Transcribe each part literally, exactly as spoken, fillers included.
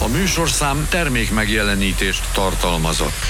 műsorszám termék megjelenítést tartalmazott.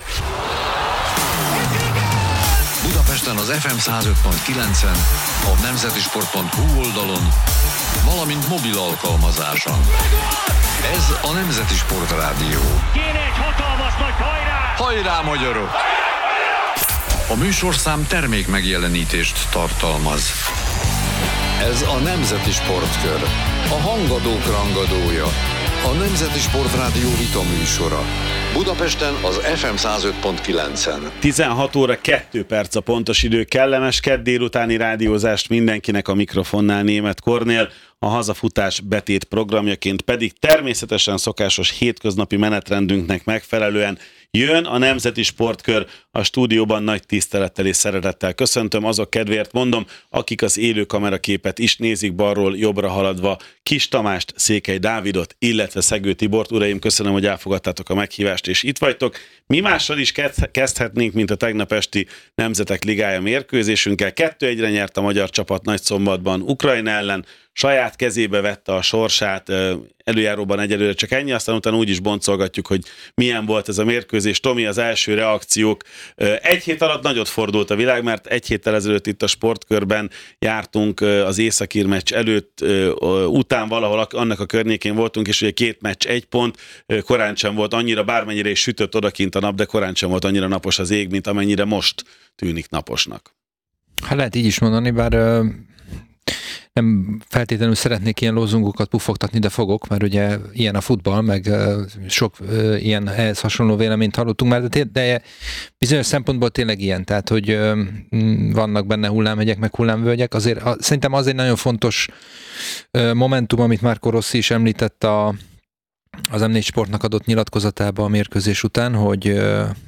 Budapesten az ef em száz öt pont kilencen, a nemzetisport.hu oldalon, valamint mobil alkalmazáson. Ez a Nemzeti Sport Rádió. Kéne egy hatalmas nagy hajrá! Hajrá, magyarok! A műsorszám termék megjelenítést tartalmaz. Ez a Nemzeti Sportkör, a hangadók rangadója, a Nemzeti Sport Rádió vita műsora. Budapesten az ef em száz öt pont kilencen. tizenhat óra kettő perc a pontos idő, kellemes kedd délutáni rádiózást mindenkinek, a mikrofonnál Németh Kornél, a hazafutás betét programjaként pedig természetesen szokásos hétköznapi menetrendünknek megfelelően jön a Nemzeti Sportkör. A stúdióban nagy tisztelettel és szeretettel köszöntöm, azok kedvéért mondom, akik az élő kameraképet is nézik, balról jobbra haladva Kis Tamást, Székely Dávidot, illetve Szegő Tibort. Uraim, köszönöm, hogy elfogadtátok a meghívást, és itt vagytok. Mi mással is kezdhetnénk, mint a tegnap esti Nemzetek Ligája mérkőzésünkkel. kettő egyre nyert a magyar csapat Nagyszombatban Ukrajna ellen, saját kezébe vette a sorsát, előjáróban egyelőre csak ennyi, aztán utána úgy is boncolgatjuk, hogy milyen volt ez a mérkőzés. Tomi, az első reakciók. Egy hét alatt nagyot fordult a világ, mert egy héttel ezelőtt itt a Sportkörben jártunk az északír meccs előtt, után valahol annak a környékén voltunk, és ugye két meccs, egy pont, korán sem volt annyira, bármennyire is sütött odakint a nap, de korán sem volt annyira napos az ég, mint amennyire most tűnik naposnak. Hát lehet így is mondani, bár nem feltétlenül szeretnék ilyen lózungokat pufogtatni, de fogok, mert ugye ilyen a futball, meg sok ilyen ehhez hasonló véleményt hallottunk már, de bizonyos szempontból tényleg ilyen, tehát hogy vannak benne hullámhegyek, meg hullámvölgyek. Azért, szerintem az egy nagyon fontos momentum, amit Marco Rossi is említett a, az em négy Sportnak adott nyilatkozatába a mérkőzés után, hogy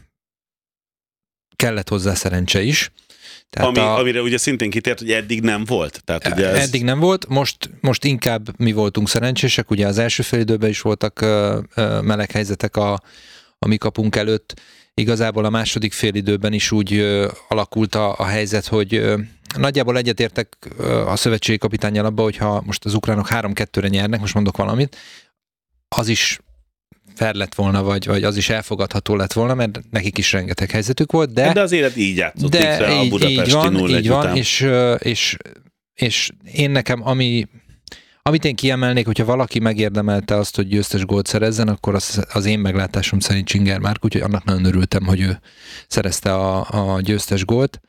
kellett hozzá szerencse is. Ami, a, amire ugye szintén kitért, hogy eddig nem volt. Tehát ugye ez... Eddig nem volt, most, most inkább mi voltunk szerencsések, ugye az első fél időben is voltak uh, uh, meleg helyzetek a, a mi kapunk előtt. Igazából a második fél időben is úgy uh, alakult a, a helyzet, hogy uh, nagyjából egyetértek uh, a szövetségi kapitánnyal abban, hogyha most az ukránok három kettőre nyernek, most mondok valamit, az is fair lett volna, vagy, vagy az is elfogadható lett volna, mert nekik is rengeteg helyzetük volt, de... De az élet így játszott itt rá a budapesti nulla egy után. És, és, és én nekem, ami, amit én kiemelnék, hogyha valaki megérdemelte azt, hogy győztes gólt szerezzen, akkor az, az én meglátásom szerint Csinger Márk, úgyhogy annak nagyon örültem, hogy ő szerezte a, a győztes gólt.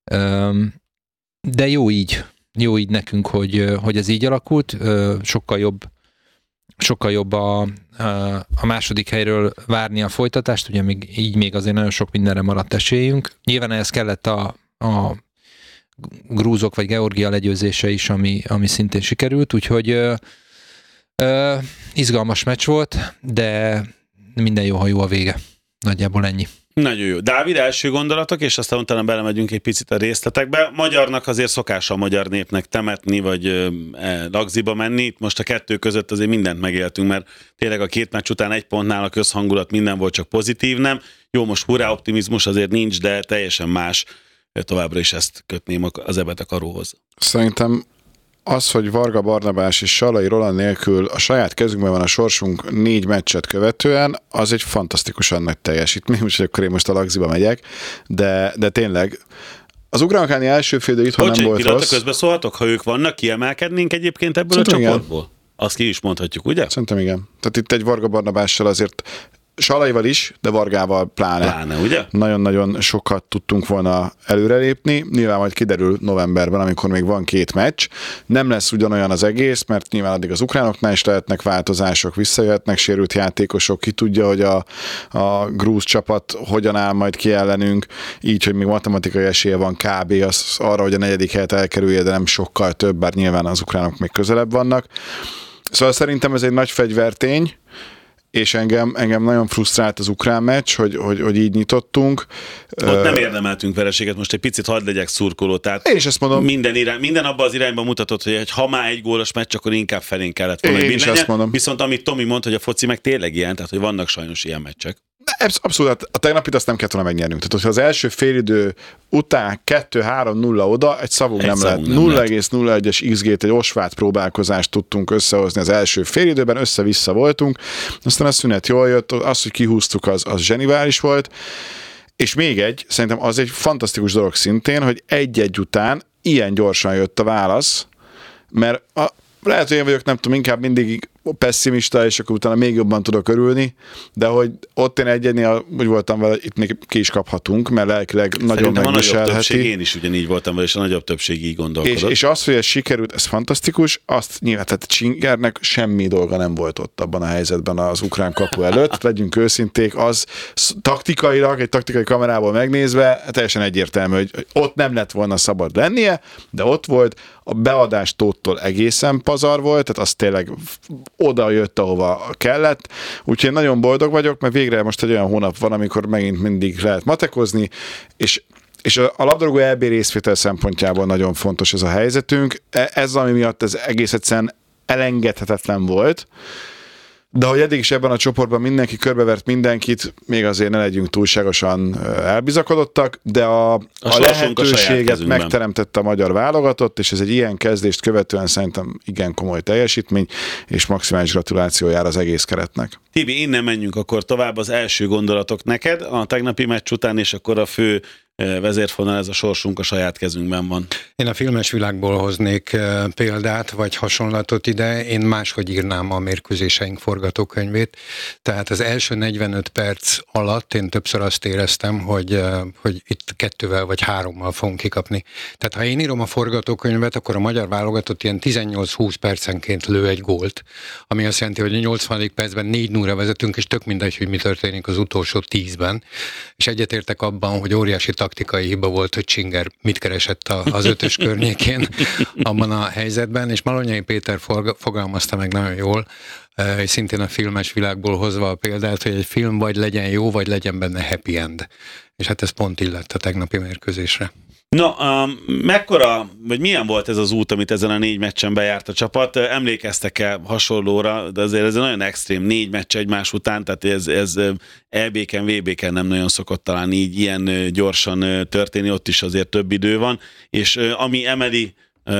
De jó így, jó így nekünk, hogy, hogy ez így alakult, sokkal jobb sokkal jobb a, a második helyről várni a folytatást, ugye még, így még azért nagyon sok mindenre maradt esélyünk. Nyilván ehhez kellett a, a grúzok vagy Georgia legyőzése is, ami, ami szintén sikerült, úgyhogy ö, ö, izgalmas meccs volt, de minden jó, ha jó a vége. Nagyjából ennyi. Nagyon jó. Dávid, első gondolatok, és aztán utána belemegyünk egy picit a részletekbe. Magyarnak azért szokása a magyar népnek temetni, vagy e, lagziba menni. Itt most a kettő között azért mindent megéltünk, mert tényleg a két meccs után egy pontnál a közhangulat minden volt, csak pozitív, nem? Jó, most hurrá optimizmus azért nincs, de teljesen más. Továbbra is ezt kötném az ebet a karóhoz. Szerintem az, hogy Varga Barnabás és Salai Roland nélkül a saját kezünkben van a sorsunk négy meccset követően, az egy fantasztikusan nagy teljesítmény, úgyhogy akkor én most a lagziba megyek, de, de tényleg az ukránok elleni első fél idő itthon nem volt rossz. Bocs, közbeszólhatok, ha ők vannak, kiemelkednénk egyébként ebből Szerintem a csoportból? Igen. Azt ki is mondhatjuk, ugye? Szerintem igen. Tehát itt egy Varga Barnabással azért Salaival is, de Vargával pláne. Pláne, ugye? Nagyon-nagyon sokat tudtunk volna előrelépni. Nyilván majd kiderül novemberben, amikor még van két meccs. Nem lesz ugyanolyan az egész, mert nyilván addig az ukránoknál is lehetnek változások, visszajöhetnek sérült játékosok, ki tudja, hogy a, a grúz csapat hogyan áll majd ki ellenünk, így, hogy még matematikai esélye van kb. Az arra, hogy a negyedik helyet elkerülje, de nem sokkal több, bár nyilván az ukránok még közelebb vannak. Szóval szerintem ez egy nagy fegyvertény, és engem, engem nagyon frusztrált az ukrán meccs, hogy, hogy, hogy így nyitottunk. Ott nem érdemeltünk vereséget, most egy picit hadd legyek szurkoló, tehát én is ezt mondom. Minden, irány, minden abban az irányban mutatott, hogy ha már egy gólos meccs, akkor inkább felénk kellett volna. Én is ezt mondom. Viszont amit Tomi mondta, hogy a foci meg tényleg ilyen, tehát hogy vannak sajnos ilyen meccsek. Abszolút, a tegnapit azt nem kellett volna megnyernünk. Tehát, hogyha az első félidő után kettő három nulla oda, egy szavunk egy nem szavunk lehet. nulla egész nulla egyes iksz gét, egy osvát próbálkozást tudtunk összehozni az első félidőben, össze-vissza voltunk, aztán a szünet jól jött, az, hogy kihúztuk, az, az zsenivális volt, és még egy, szerintem az egy fantasztikus dolog szintén, hogy egy-egy után ilyen gyorsan jött a válasz, mert a, lehet, hogy én vagyok, nem tudom, inkább mindig pessimista, és akkor utána még jobban tudok örülni, de hogy ott én egyednél úgy voltam vele, itt még ki is kaphatunk, mert lelkileg nagyon megviselheti. A többség, én is ugyanígy voltam vele, és a nagyobb többség így gondolkodott. És, és az, hogy ez sikerült, ez fantasztikus, azt nyilván, tehát Csingernek semmi dolga nem volt ott abban a helyzetben az ukrán kapu előtt, legyünk őszinték, az taktikailag, egy taktikai kamerából megnézve, teljesen egyértelmű, hogy ott nem lett volna szabad lennie, de ott volt, a beadás Tóttól egészen pazar volt, tehát az tényleg oda jött, ahova kellett. Úgyhogy én nagyon boldog vagyok, mert végre most egy olyan hónap van, amikor megint mindig lehet matekozni, és és a labdarúgó é bé részvétel szempontjából nagyon fontos ez a helyzetünk. Ez, ami miatt ez egész egyszerűen elengedhetetlen volt, de hogy eddig is ebben a csoportban mindenki körbevert mindenkit, még azért ne legyünk túlságosan elbizakodottak, de a, a, a lehetőséget a megteremtette a magyar válogatott, és ez egy ilyen kezdést követően szerintem igen komoly teljesítmény, és maximális gratuláció jár az egész keretnek. Tibi, innen menjünk akkor tovább, az első gondolatok neked a tegnapi meccs után, és akkor a fő vezérfonal, ez a sorsunk a saját kezünkben van. Én a filmes világból hoznék példát, vagy hasonlatot ide, én máshogy írnám a mérkőzéseink forgatókönyvét. Tehát az első negyvenöt perc alatt én többször azt éreztem, hogy, hogy itt kettővel vagy hárommal fogunk kikapni. Tehát ha én írom a forgatókönyvet, akkor a magyar válogatott ilyen tizennyolc-húsz percenként lő egy gólt, ami azt jelenti, hogy a nyolcvanadik percben négy nullra vezetünk, és tök mindegy, hogy mi történik az utolsó tízben. És egyetértek abban, hogy óriási taktikai hiba volt, hogy Csinger mit keresett az ötös környékén abban a helyzetben, és Malonyai Péter fogalmazta meg nagyon jól, és szintén a filmes világból hozva a példát, hogy egy film vagy legyen jó, vagy legyen benne happy end. És hát ez pont illett a tegnapi mérkőzésre. No, um, mekkora, vagy milyen volt ez az út, amit ezen a négy meccsen bejárt a csapat? Emlékeztek-e hasonlóra, de azért ez nagyon extrém, négy meccs egymás után, tehát ez, ez é bé-ken, vé bé-ken nem nagyon szokott talán így ilyen gyorsan történni, ott is azért több idő van, és ami emeli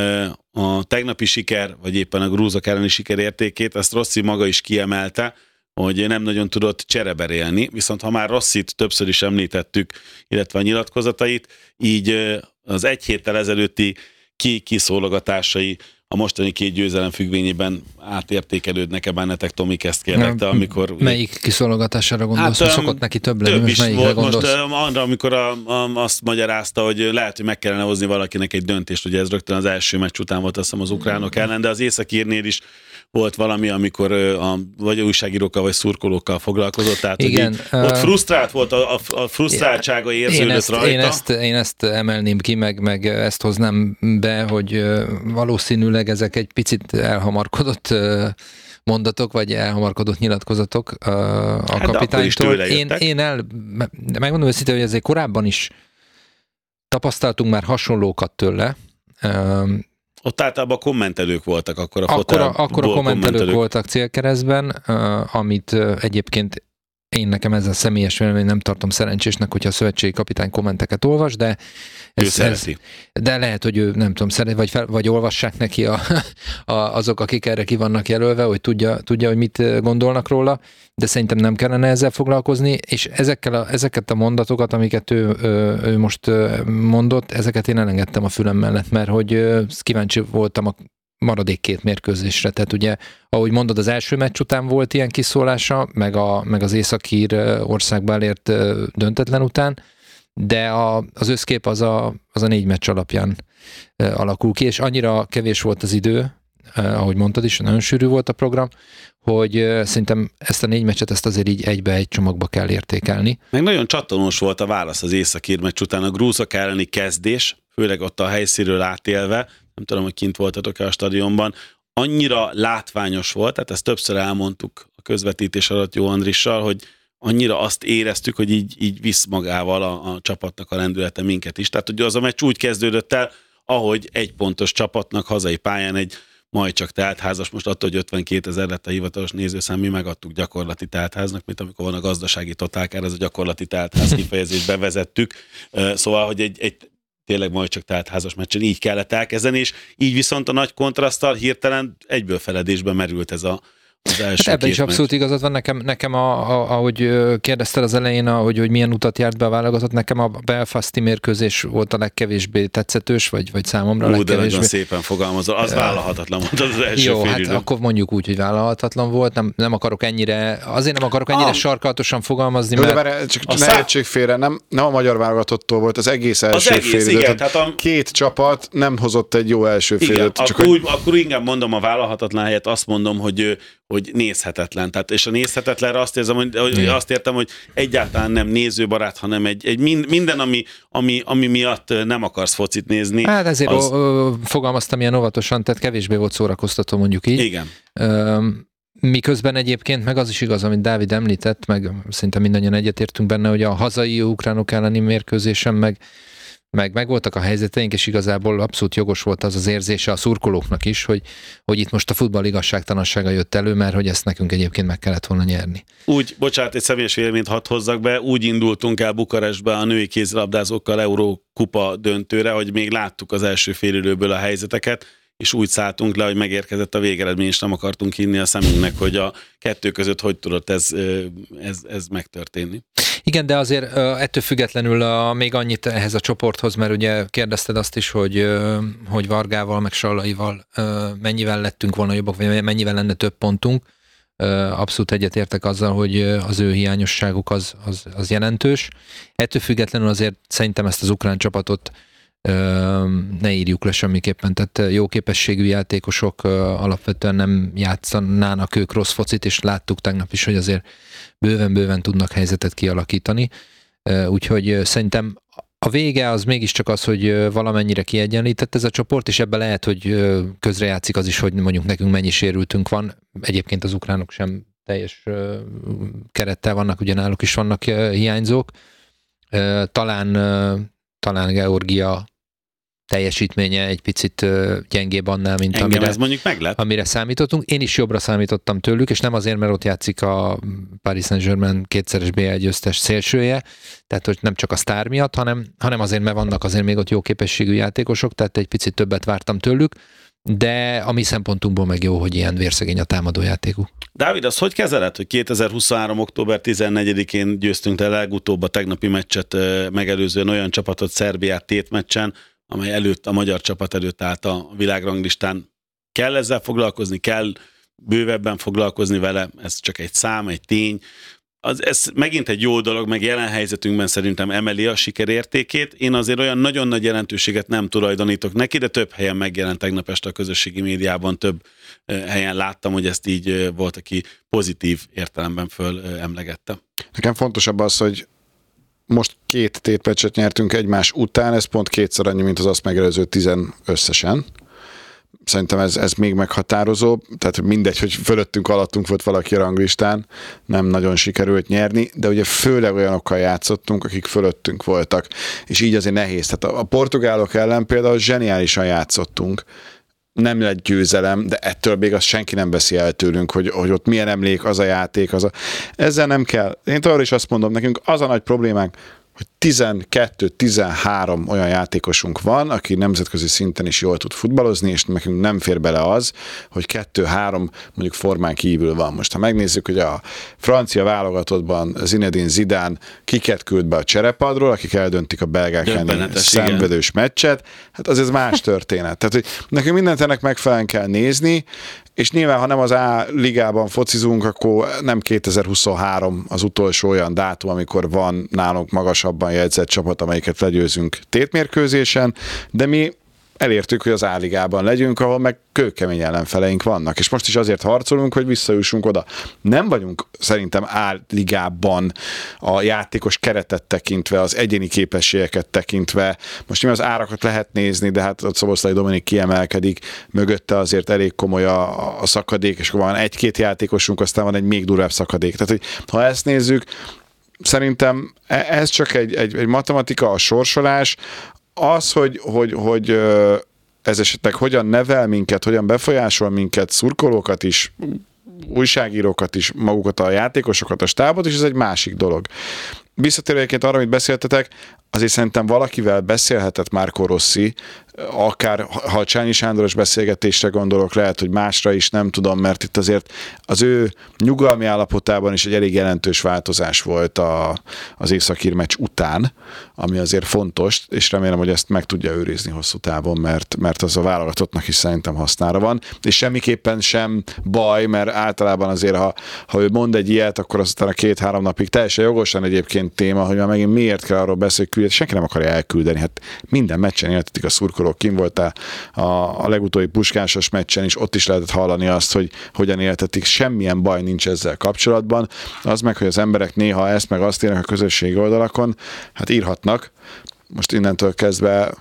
a tegnapi siker, vagy éppen a grúzok elleni siker értékét, ezt Rossi maga is kiemelte, hogy nem nagyon tudott csereberélni, viszont ha már Rossit többször is említettük, illetve a nyilatkozatait, így az egy héttel ezelőtti ki-kiszólogatásai a mostani két győzelem függvényében átértékelődnek-e bennetek? Tomi, kezd kérlek, te, amikor... Melyik kiszólogatására gondolsz? Hát, szokott neki több lenni, több most melyikre volt gondolsz? Most arra, amikor a, a, azt magyarázta, hogy lehet, hogy meg kellene hozni valakinek egy döntést, ugye ez rögtön az első meccs után volt, azt hiszem, az ukránok ellen, de az északírnél is volt valami, amikor a, vagy újságírókkal, vagy szurkolókkal foglalkozott, tehát igen, így, uh, ott frusztrált volt, a, a frusztráltsága érződött én ezt, rajta. Én ezt, én ezt emelném ki, meg, meg ezt hoznám be, hogy valószínűleg ezek egy picit elhamarkodott mondatok, vagy elhamarkodott nyilatkozatok a hát kapitánytól. Én, én el, megmondom őszintén, hogy ezért korábban is tapasztaltunk már hasonlókat tőle. Ott általában kommentelők voltak, akkor a akkor fotel, a, akkor a kommentelők, kommentelők voltak célkeresztben, amit egyébként én nekem ez a személyes vélemény nem tartom szerencsésnek, hogyha a szövetségi kapitány kommenteket olvas, de ez, ez, de lehet, hogy ő nem tudom, szeret, vagy, fel, vagy olvassák neki a, a, azok, akik erre ki vannak jelölve, hogy tudja, tudja, hogy mit gondolnak róla, de szerintem nem kellene ezzel foglalkozni, és ezekkel a, ezeket a mondatokat, amiket ő, ő most mondott, ezeket én elengedtem a fülem mellett, mert hogy kíváncsi voltam a maradék két mérkőzésre. Tehát ugye, ahogy mondod, az első meccs után volt ilyen kiszólása, meg, a, meg az északír országba elért döntetlen után, de a, az összkép az a, az a négy meccs alapján alakul ki, és annyira kevés volt az idő, ahogy mondtad is, nagyon sűrű volt a program, hogy szerintem ezt a négy meccset ezt azért így egybe egy csomagba kell értékelni. Meg nagyon csattanós volt a válasz az északír meccs után, a grúzok elleni kezdés, főleg ott a helyszínről átélve, nem tudom, hogy kint voltatok-e a stadionban, annyira látványos volt, tehát ezt többször elmondtuk a közvetítés alatt Jó Andrissal, hogy annyira azt éreztük, hogy így, így visz magával a, a csapatnak a lendülete minket is. Tehát, hogy az a meccs úgy kezdődött el, ahogy egy pontos csapatnak hazai pályán egy majd csak teltházas, most attól, hogy ötvenkétezer lett a hivatalos nézőszám, mi megadtuk gyakorlati teltháznak, mint amikor van a gazdasági totálkár, ez a gyakorlati teltház kifejezést bevezettük. Szóval, hogy egy, egy tényleg majd csak teltházas meccsen így kellett elkezdeni, és így viszont a nagy kontraszttal hirtelen egyből feledésbe merült ez a Hát ebben is abszolút meccs. Igazad van, nekem, nekem a, a, ahogy kérdezted az elején, ahogy, hogy milyen utat járt be a válogatott, nekem a Belfasti mérkőzés volt a legkevésbé tetszetős, vagy, vagy számomra a Ú, legkevésbé. de nagyon szépen fogalmazol, az uh, vállalhatatlan volt az első Jó, félidő. hát akkor mondjuk úgy, hogy vállalhatatlan volt, nem, nem akarok ennyire, azért nem akarok ennyire ah. sarkalatosan fogalmazni, mert... mert... De csak ne egység félre, nem, nem a magyar válogatottól volt, az egész első félidő. A... Két csapat nem hozott egy jó első félidőt. Akkor, hogy... úgy, akkor inkább mondom a vállalhatatlan helyet, azt mondom, hogy hogy nézhetetlen. Tehát, és a nézhetetlenre azt érzem, hogy, hogy azt értem, hogy egyáltalán nem nézőbarát, hanem egy, egy minden, ami, ami, ami miatt nem akarsz focit nézni. Hát ezért az... o, o, fogalmaztam ilyen óvatosan, tehát kevésbé volt szórakoztató, mondjuk így. Igen. Üm, miközben egyébként meg az is igaz, amit Dávid említett, meg szinte mindannyian egyetértünk benne, hogy a hazai ukránok elleni mérkőzésen meg meg, meg voltak a helyzeteink, és igazából abszolút jogos volt az az érzése a szurkolóknak is, hogy, hogy itt most a futball igazságtalansága jött elő, mert hogy ezt nekünk egyébként meg kellett volna nyerni. Úgy, bocsánat, egy személyes véleményt hadd hozzak be, úgy indultunk el Bukarestbe a női kézilabdázókkal Eurókupa döntőre, hogy még láttuk az első félidőből a helyzeteket, és úgy szálltunk le, hogy megérkezett a végeredmény, és nem akartunk hinni a szemünknek, hogy a kettő között hogy tudott ez, ez, ez megtörténni. Igen, de azért ettől függetlenül a, még annyit ehhez a csoporthoz, mert ugye kérdezted azt is, hogy, hogy Vargával, meg Sallaival mennyivel lettünk volna jobbak, vagy mennyivel lenne több pontunk. Abszolút egyetértek azzal, hogy az ő hiányosságuk az, az, az jelentős. Ettől függetlenül azért szerintem ezt az ukrán csapatot ne írjuk le semmiképpen, tehát jó képességű játékosok alapvetően nem játszanának ők rossz focit, és láttuk tegnap is, hogy azért bőven-bőven tudnak helyzetet kialakítani, úgyhogy szerintem a vége az mégiscsak az, hogy valamennyire kiegyenlített ez a csoport, és ebben lehet, hogy közrejátszik az is, hogy mondjuk nekünk mennyi sérültünk van, egyébként az ukránok sem teljes kerettel vannak, ugye náluk is vannak hiányzók, talán, talán Georgia teljesítménye egy picit gyengébb annál, mint Engem amire, ez mondjuk meglep. amire számítottunk. Én is jobbra számítottam tőlük, és nem azért, mert ott játszik a Paris Saint-Germain kétszeres bé el győztes szélsője, tehát hogy nem csak a sztár miatt, hanem, hanem azért, mert vannak azért még ott jó képességű játékosok, tehát egy picit többet vártam tőlük, de a mi szempontunkból meg jó, hogy ilyen vérszegény a támadójátékuk. Dávid, az hogy kezeled, hogy kétezer-huszonhárom. október tizennegyedikén győztünk el legutóbb a tegnapi meccset megelőzően olyan csapatot, Szerbiát tétmeccsen, amely előtt, a magyar csapat előtt állt a világranglistán. Kell ezzel foglalkozni, kell bővebben foglalkozni vele, ez csak egy szám, egy tény. Az, ez megint egy jó dolog, meg jelen helyzetünkben szerintem emeli a sikerértékét. Én azért olyan nagyon nagy jelentőséget nem tulajdonítok neki, de több helyen megjelent tegnap este a közösségi médiában, több helyen láttam, hogy ezt így volt, aki pozitív értelemben föl emlegette. Nekem fontosabb az, hogy most két tétmeccset nyertünk egymás után, ez pont kétszer annyi, mint az azt megelőző tizen összesen. Szerintem ez, ez még meghatározó, tehát mindegy, hogy fölöttünk, alattunk volt valaki a ranglistán, nem nagyon sikerült nyerni, de ugye főleg olyanokkal játszottunk, akik fölöttünk voltak, és így azért nehéz. Tehát a, a portugálok ellen például zseniálisan játszottunk, nem lett győzelem, de ettől még azt senki nem veszi el tőlünk, hogy, hogy ott milyen emlék, az a játék, az a... Ezzel nem kell. Én tovább is azt mondom, nekünk az a nagy problémánk, hogy tizenkettő tizenhárom olyan játékosunk van, aki nemzetközi szinten is jól tud futballozni, és nekünk nem fér bele az, hogy kettő-három mondjuk formán kívül van. Most ha megnézzük, hogy a francia válogatottban Zinedine Zidane kiket küld be a cserepadról, akik eldöntik a belgák elleni szenvedős meccset, hát az ez más történet. Tehát, hogy nekünk mindent ennek megfelelően kell nézni, és nyilván, ha nem az A ligában focizunk, akkor nem kétezer-huszonhárom az utolsó olyan dátum, amikor van nálunk magasabban jegyzett csapat, amelyiket legyőzünk tétmérkőzésen, de mi elértük, hogy az A ligában legyünk, ahol meg kőkemény ellenfeleink vannak, és most is azért harcolunk, hogy visszajussunk oda. Nem vagyunk szerintem A ligában a játékos keretet tekintve, az egyéni képességeket tekintve. Most nyilván az árakat lehet nézni, de hát ott Szoboszlai Dominik kiemelkedik, mögötte azért elég komoly a, a szakadék, és akkor van egy-két játékosunk, aztán van egy még durvább szakadék. Tehát, hogy ha ezt nézzük, szerintem ez csak egy, egy, egy matematika, a sorsolás, az, hogy, hogy, hogy ez esetleg hogyan nevel minket, hogyan befolyásol minket, szurkolókat is, újságírókat is, magukat a játékosokat, a stábot, és ez egy másik dolog. Visszatérőként arra, amit beszéltetek, azért szerintem valakivel beszélhetett Marco Rossi, akár ha a Csányi Sándoros beszélgetésre gondolok, lehet, hogy másra is, nem tudom, mert itt azért az ő nyugalmi állapotában is egy elég jelentős változás volt a, az északír meccs után, ami azért fontos, és remélem, hogy ezt meg tudja őrizni hosszú távon, mert, mert az a válogatottnak is szerintem hasznára van, és semmiképpen sem baj, mert általában azért, ha, ha ő mond egy ilyet, akkor aztán a két-három napig teljesen jogosan egyébként téma, hogy már megint miért kell arról beszélni, hogy senki nem akarja elküldeni. Hát minden meccsen éltetik a szurkolók, kim voltál a, a legutóbbi Puskásos meccsen is, ott is lehetett hallani azt, hogy hogyan éltetik, semmilyen baj nincs ezzel kapcsolatban. Az meg, hogy az emberek néha ezt meg azt írnak a közösségi oldalakon, hát írhatnak. Most innentől kezdve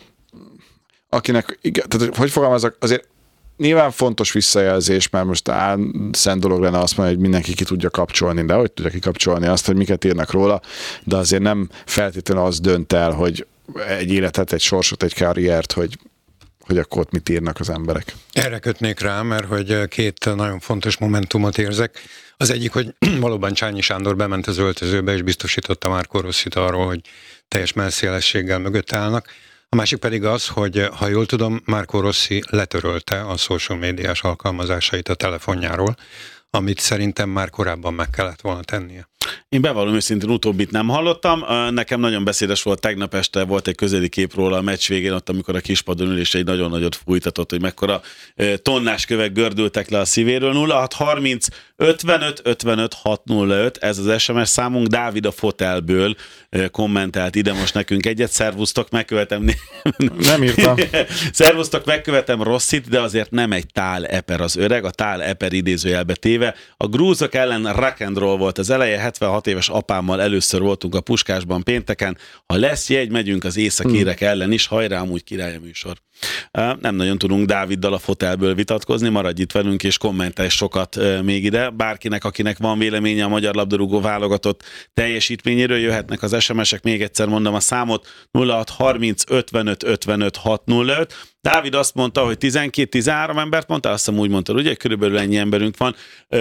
akinek, tehát hogy fogalmazok, azért nyilván fontos visszajelzés, mert most szent dolog lenne azt mondani, hogy mindenki ki tudja kapcsolni, de hogy tudja kikapcsolni azt, hogy miket írnak róla, de azért nem feltétlenül az dönt el, hogy egy életet, egy sorsot, egy karriert, hogy, hogy akkor ott mit írnak az emberek. Erre kötnék rá, mert hogy két nagyon fontos momentumot érzek. Az egyik, hogy valóban Csányi Sándor bement az öltözőbe, és biztosította Marco Rossit arról, hogy teljes mellszélességgel mögött állnak. A másik pedig az, hogy ha jól tudom, Marco Rossi letörölte a social médiás alkalmazásait a telefonjáról, amit szerintem már korábban meg kellett volna tennie. Én bevallom őszintén, utóbbit nem hallottam. Nekem nagyon beszédes volt, tegnap este volt egy közeli kép róla a meccs végén, ott, amikor a kispadon ül, és egy nagyon nagyot fújtatott, hogy mekkora tonnás kövek gördültek le a szívéről. nulla hat harminc ötvenöt ötvenöt hat nulla öt, ez az es em es számunk. Dávid a fotelből kommentelt ide most nekünk egyet. Szervusztok, megkövetem. Nem írtam. Szervusztok, megkövetem Rossit, de azért nem egy Tál Eper az öreg, a Tál Eper idézőjelbe téve. A grúzok ellen rock and roll volt az eleje, hetvenhat éves apámmal először voltunk a Puskásban pénteken. Ha lesz jegy, megyünk az északírek hmm. ellen is. Hajrá, amúgy király a műsor. Nem nagyon tudunk Dáviddal a fotelből vitatkozni, maradj itt velünk és kommentelj sokat még ide. Bárkinek, akinek van véleménye a magyar labdarúgó válogatott teljesítményéről, jöhetnek az es em esek, még egyszer mondom a számot, nulla hat harminc ötvenöt ötvenöt hat nulla öt. Dávid azt mondta, hogy tizenkét-tizenhárom embert mondtál, azt hiszem úgy mondtad, ugye? Körülbelül ennyi emberünk van.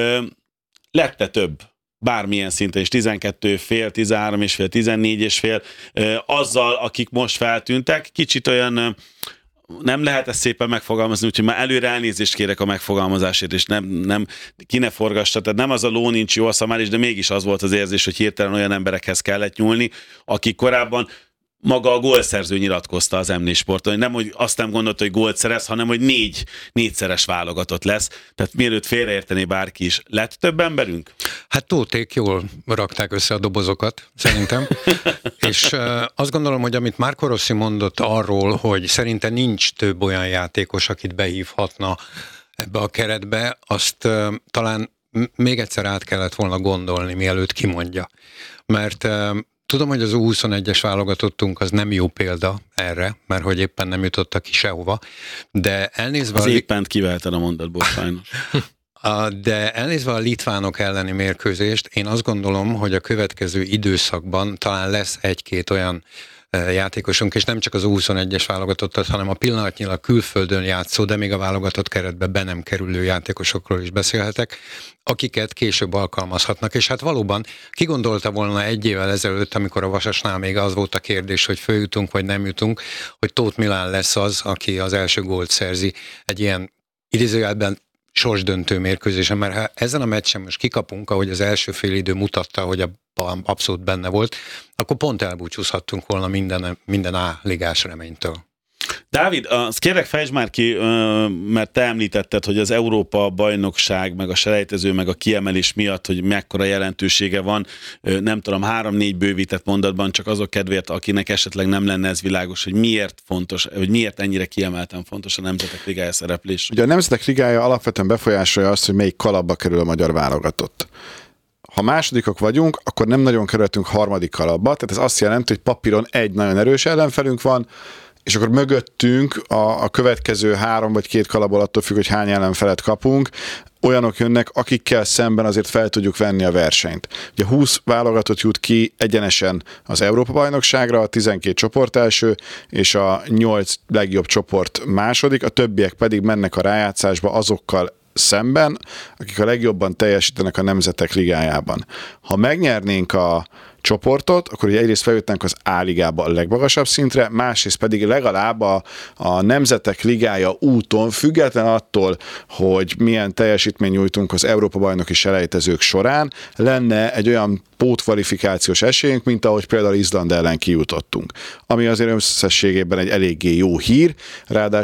Lett-e több? Bármilyen szinten is, tizenkettő fél, tizenhárom és fél, tizennégy és fél, azzal, akik most feltűntek, kicsit olyan, nem lehet ezt szépen megfogalmazni, úgyhogy már előre elnézést kérek a megfogalmazásért, és nem, nem ki ne forgassa, tehát nem az a ló nincs jó a szamár is, de mégis az volt az érzés, hogy hirtelen olyan emberekhez kellett nyúlni, akik korábban maga a gólszerző nyilatkozta az em négy Sporton, hogy nem, hogy azt nem gondolta, hogy gólt szerez, hanem, hogy négy, négyszeres válogatott lesz. Tehát mielőtt félreértené bárki is. Lett több emberünk? Hát Tóték jól rakták össze a dobozokat, szerintem. És uh, azt gondolom, hogy amit Marco Rossi mondott arról, hogy szerinte nincs több olyan játékos, akit behívhatna ebbe a keretbe, azt uh, talán még egyszer át kellett volna gondolni, mielőtt kimondja. Mert uh, tudom, hogy az U huszonegyes válogatottunk az nem jó példa erre, mert hogy éppen nem jutottak ki sehova, de elnézve... Az a... éppen kivelted a mondatból, sajnos. De elnézve a litvánok elleni mérkőzést, én azt gondolom, hogy a következő időszakban talán lesz egy-két olyan játékosunk, és nem csak az U huszonegyes válogatottat, hanem a pillanatnyilag külföldön játszó, de még a válogatott keretbe be nem kerülő játékosokról is beszélhetek, akiket később alkalmazhatnak. És hát valóban ki gondolta volna egy évvel ezelőtt, amikor a Vasasnál még az volt a kérdés, hogy följutunk vagy nem jutunk, hogy Tóth Milán lesz az, aki az első gólt szerzi egy ilyen idézőjelben sorsdöntő mérkőzésen, mert ha ezen a meccsen most kikapunk, ahogy az első fél idő mutatta, hogy abban abszolút benne volt, akkor pont elbúcsúzhattunk volna minden, minden A-ligás reménytől. Dávid, azt kérlek fejtsd már ki, mert te említetted, hogy az Európa bajnokság, meg a selejtező, meg a kiemelés miatt, hogy mekkora jelentősége van, nem tudom, három-négy bővített mondatban, csak azok kedvéért, akinek esetleg nem lenne ez világos, hogy miért fontos, hogy miért ennyire kiemelten fontos a Nemzetek Ligája szereplés. Ugye a Nemzetek Ligája alapvetően befolyásolja azt, hogy melyik kalapba kerül a magyar válogatott. Ha másodikok vagyunk, akkor nem nagyon kerültünk harmadik kalapba, tehát ez azt jelenti, hogy papíron egy nagyon erős ellenfelünk van, és akkor mögöttünk a, a következő három vagy két kalapból, attól függ, hogy hány ellenfelet kapunk, olyanok jönnek, akikkel szemben azért fel tudjuk venni a versenyt. Ugye húsz válogatott jut ki egyenesen az Európa-bajnokságra, a tizenkét csoport első, és a nyolc legjobb csoport második, a többiek pedig mennek a rájátszásba azokkal szemben, akik a legjobban teljesítenek a Nemzetek Ligájában. Ha megnyernénk a csoportot, akkor ugye egyrészt feljutnánk az A-ligába a legmagasabb szintre, másrészt pedig legalább a, a Nemzetek Ligája úton, független attól, hogy milyen teljesítmény nyújtunk az Európa-bajnoki selejtezők során, lenne egy olyan pótkvalifikációs esélyünk, mint ahogy például Izland ellen kijutottunk. Ami azért összességében egy eléggé jó hír, ráadásul